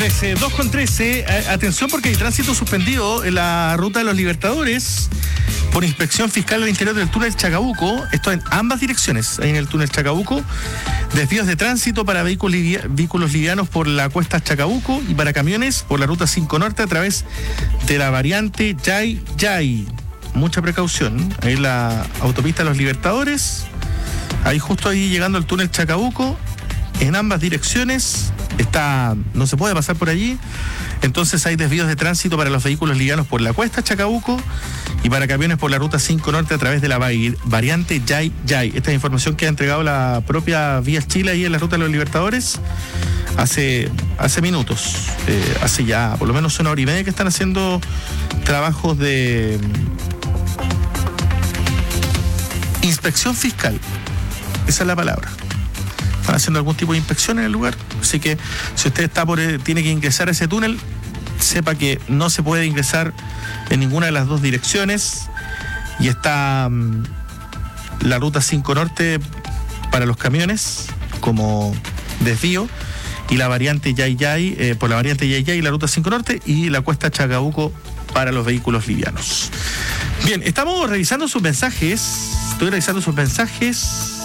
13, 2:13. Atención porque hay tránsito suspendido en la ruta de los Libertadores por inspección fiscal al interior del túnel Chacabuco. Esto en ambas direcciones. Ahí en el túnel Chacabuco. Desvíos de tránsito para vehículos livianos por la cuesta Chacabuco y para camiones por la ruta 5 Norte a través de la variante Yay. Mucha precaución. Ahí la autopista de los Libertadores. Ahí justo ahí llegando al túnel Chacabuco. En ambas direcciones no se puede pasar por allí. Entonces hay desvíos de tránsito para los vehículos livianos por la cuesta Chacabuco y para camiones por la ruta 5 Norte a través de la variante Yay. Esta es información que ha entregado la propia Vías Chile ahí en la ruta de los Libertadores hace minutos. Hace ya por lo menos 1 hora y media que están haciendo trabajos de inspección fiscal. Esa es la palabra. Están haciendo algún tipo de inspección en el lugar. Así que si usted tiene que ingresar a ese túnel, sepa que no se puede ingresar en ninguna de las dos direcciones. Y está la ruta 5 Norte para los camiones como desvío y la variante Yay, por la variante Yay y la ruta 5 Norte y la cuesta Chacabuco para los vehículos livianos. Bien, estamos revisando sus mensajes. Estoy revisando sus mensajes.